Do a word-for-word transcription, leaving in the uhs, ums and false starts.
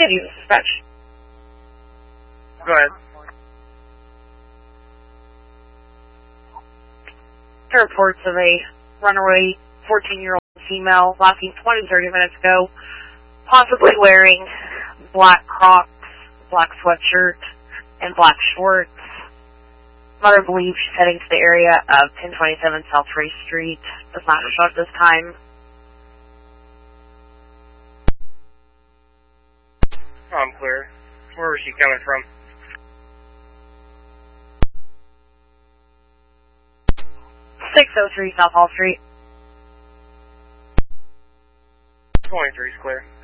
City Dispatch. Go ahead. Reports of a runaway fourteen-year-old female walking twenty to thirty minutes ago, possibly wearing black Crocs, black sweatshirt, and black shorts. Mother believes she's heading to the area of ten twenty-seven South Race Street. Does not show at this time. I'm clear. Where was she coming from? six oh three South Hall Street. twenty-three is clear.